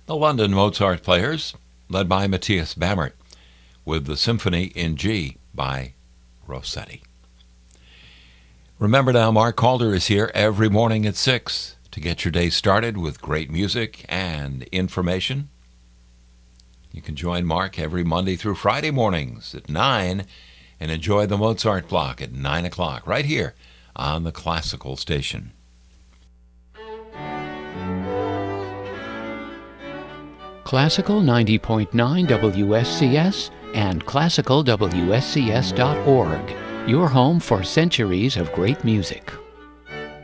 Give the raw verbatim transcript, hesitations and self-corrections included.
The London Mozart Players, led by Matthias Bammert, with the Symphony in G by Rossetti. Remember now, Mark Calder is here every morning at six to get your day started with great music and information. You can join Mark every Monday through Friday mornings at nine and enjoy the Mozart block at nine o'clock right here on the Classical Station. Classical ninety point nine W S C S and classical W S C S dot org, your home for centuries of great music.